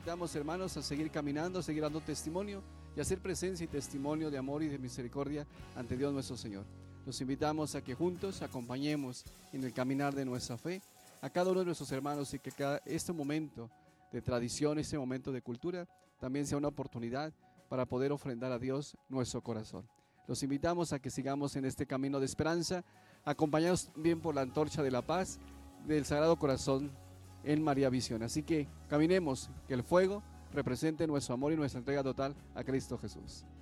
invitamos, hermanos, a seguir caminando, a seguir dando testimonio y a hacer presencia y testimonio de amor y de misericordia ante Dios nuestro Señor. Los invitamos a que juntos acompañemos en el caminar de nuestra fe a cada uno de nuestros hermanos y que este momento de tradición, este momento de cultura, también sea una oportunidad para poder ofrendar a Dios nuestro corazón. Los invitamos a que sigamos en este camino de esperanza, acompañados bien por la antorcha de la paz del Sagrado Corazón en María Visión. Así que caminemos, que el fuego represente nuestro amor y nuestra entrega total a Cristo Jesús.